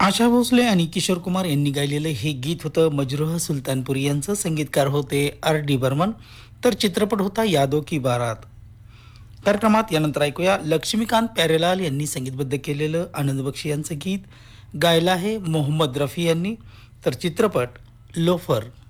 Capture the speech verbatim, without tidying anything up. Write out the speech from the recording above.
आशा भोसले आणि किशोर कुमार यांनी गायलेलं हे गीत होतं. मजरूह सुलतानपुरी यांचं संगीतकार होते आर डी बर्मन. तर चित्रपट होता यादो की बारात. कार्यक्रमात यानंतर ऐकूया लक्ष्मीकांत प्यारेलाल यांनी संगीतबद्ध केलेलं आनंद बक्षी यांचं गीत गायलं आहे मोहम्मद रफी यांनी. तर चित्रपट लोफर.